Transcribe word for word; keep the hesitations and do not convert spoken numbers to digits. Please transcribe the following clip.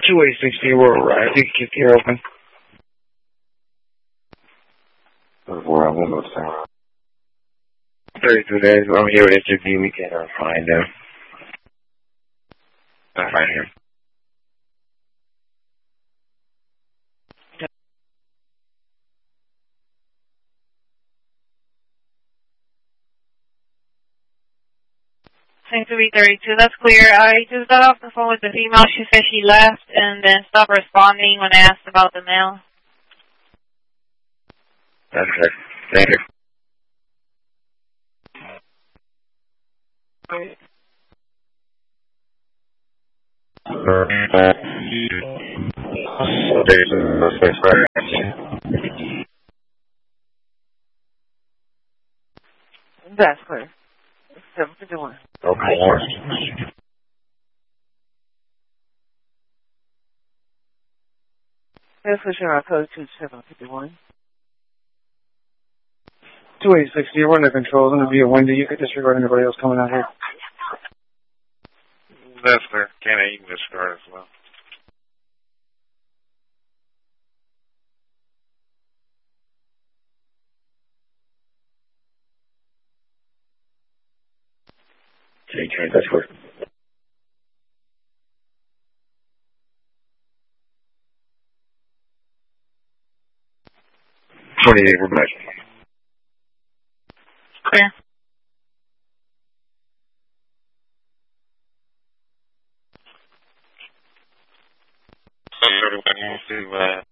two eight six zero, right? You can keep the air open. Where I want to sound. thirty-two days. I'm here with H B. We can uh, find them. I find him. Seems to be thirty-two. That's clear. I just got off the phone with the female. She said she left and then stopped responding when I asked about the mail. That's good. Thank you. That's clear. seven fifty-one. Okay. That's for sure. I code two seven fifty-one. two eight six zero under control. It's going to be a window. You could disregard anybody else coming out here. That's clear. Can I even discard as well? Take care. That's clear. twenty-eight, we're back. Clear. So everyone wants to, uh,